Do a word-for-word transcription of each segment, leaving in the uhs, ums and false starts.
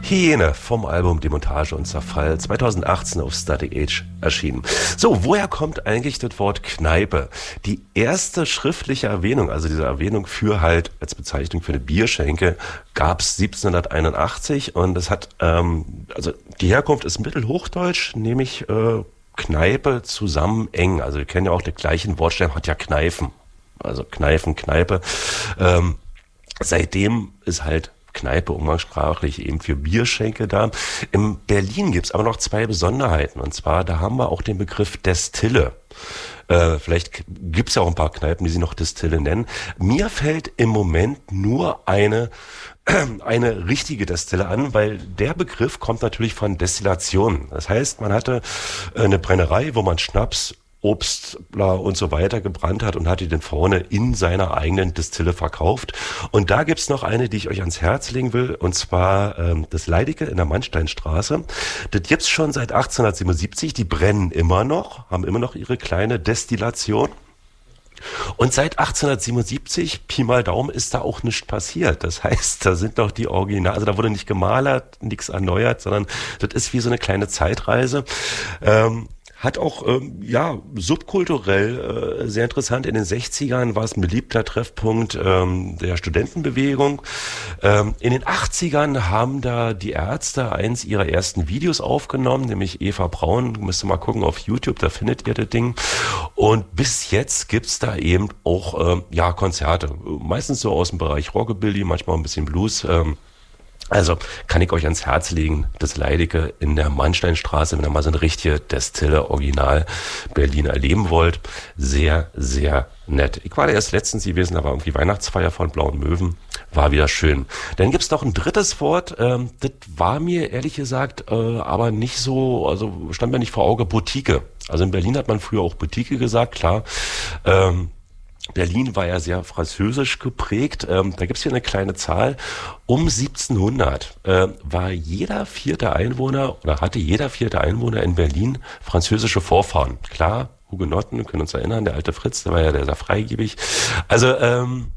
Hyäne vom Album Demontage und Zerfall zweitausendachtzehn auf Static Age erschienen. So, woher kommt eigentlich das Wort Kneipe? Die erste schriftliche Erwähnung, also diese Erwähnung für halt als Bezeichnung für eine Bierschenke, gab es siebzehnhunderteinundachtzig und es hat, ähm, also die Herkunft ist Mittelhochdeutsch, nämlich äh, Kneipe zusammen eng. Also wir kennen ja auch den gleichen Wortstamm, hat ja Kneifen. Also Kneifen, Kneipe. Ähm, seitdem ist halt Kneipe umgangssprachlich eben für Bierschenke da. In Berlin gibt's aber noch zwei Besonderheiten. Und zwar, da haben wir auch den Begriff Destille. Äh, vielleicht gibt's ja auch ein paar Kneipen, die sie noch Destille nennen. Mir fällt im Moment nur eine eine richtige Destille an, weil der Begriff kommt natürlich von Destillation. Das heißt, man hatte eine Brennerei, wo man Schnaps, Obst bla und so weiter gebrannt hat und hat die dann vorne in seiner eigenen Destille verkauft. Und da gibt's noch eine, die ich euch ans Herz legen will, und zwar ähm, das Leidecke in der Mannsteinstraße. Das gibt's schon seit achtzehnhundertsiebenundsiebzig, die brennen immer noch, haben immer noch ihre kleine Destillation. Und seit achtzehnhundertsiebenundsiebzig, Pi mal Daumen, ist da auch nichts passiert. Das heißt, da sind noch die Original, also da wurde nicht gemalert, nichts erneuert, sondern das ist wie so eine kleine Zeitreise. Ähm, Hat auch, ähm, ja, subkulturell äh, sehr interessant. In den sechzigern war es ein beliebter Treffpunkt ähm, der Studentenbewegung. Ähm, in den achtzigern haben da die Ärzte eins ihrer ersten Videos aufgenommen, nämlich Eva Braun. Müsst ihr mal gucken auf YouTube, da findet ihr das Ding. Und bis jetzt gibt's da eben auch, ähm, ja, Konzerte. Meistens so aus dem Bereich Rockabilly, manchmal ein bisschen Blues. Ähm, Also kann ich euch ans Herz legen, das Leidecke in der Mannsteinstraße, wenn ihr mal so eine richtige Destille Original Berlin erleben wollt. Sehr, sehr nett. Ich war da erst letztens gewesen, da war irgendwie Weihnachtsfeier von Blauen Möwen. War wieder schön. Dann gibt's noch ein drittes Wort, ähm, das war mir ehrlich gesagt äh, aber nicht so, also stand mir nicht vor Auge, Boutique. Also in Berlin hat man früher auch Boutique gesagt, klar. Ähm, Berlin war ja sehr französisch geprägt. Ähm, da gibt's hier eine kleine Zahl. Um siebzehnhundert äh, war jeder vierte Einwohner oder hatte jeder vierte Einwohner in Berlin französische Vorfahren. Klar, Hugenotten, wir können uns erinnern, der alte Fritz, der war ja sehr, sehr freigebig. Also ähm,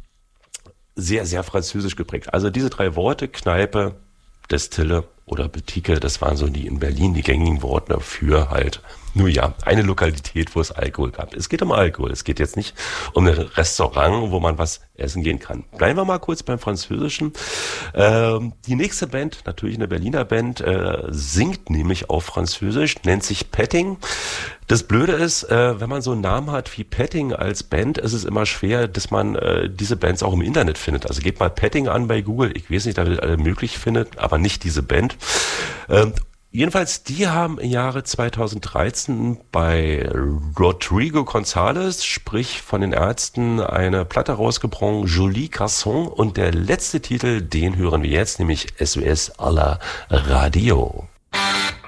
sehr, sehr französisch geprägt. Also diese drei Worte, Kneipe, Destille oder Boutique, das waren so die in Berlin die gängigen Worte für halt, nur ja, eine Lokalität, wo es Alkohol gab. Es geht um Alkohol, es geht jetzt nicht um ein Restaurant, wo man was essen gehen kann. Bleiben wir mal kurz beim Französischen. Ähm, die nächste Band, natürlich eine Berliner Band, äh, singt nämlich auf Französisch, nennt sich Petting. Das Blöde ist, äh, wenn man so einen Namen hat wie Petting als Band, ist es immer schwer, dass man äh, diese Bands auch im Internet findet. Also gebt mal Petting an bei Google. Ich weiß nicht, da ihr alle möglich findet, aber nicht diese Band. Ähm, Jedenfalls, die haben im Jahre zweitausenddreizehn bei Rodrigo González, sprich von den Ärzten, eine Platte rausgebracht, Joli Garçon, und der letzte Titel, den hören wir jetzt, nämlich S O S à la Radio.